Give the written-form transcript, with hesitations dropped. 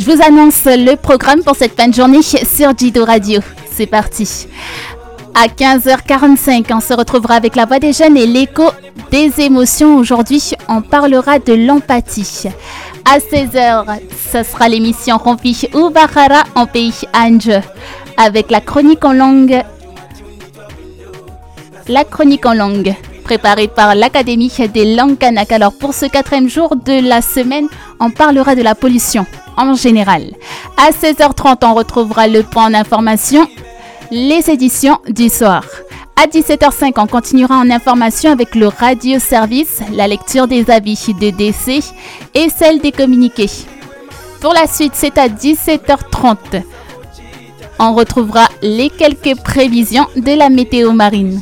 vous annonce le programme pour cette fin de journée sur Jido Radio. C'est parti. À 15h45, on se retrouvera avec la voix des jeunes et l'écho des émotions. Aujourd'hui, on parlera de l'empathie. À 16h, ce sera l'émission Rompi Ubahara en pays Ange avec la chronique en langue. La chronique en langue préparée par l'Académie des langues kanak. Alors pour ce 4e jour de la semaine, on parlera de la pollution en général. À 16h30, on retrouvera le point d'information, les éditions du soir. À 17h05, on continuera en information avec le radio-service, la lecture des avis de décès et celle des communiqués. Pour la suite, c'est à 17h30. On retrouvera les quelques prévisions de la météo marine.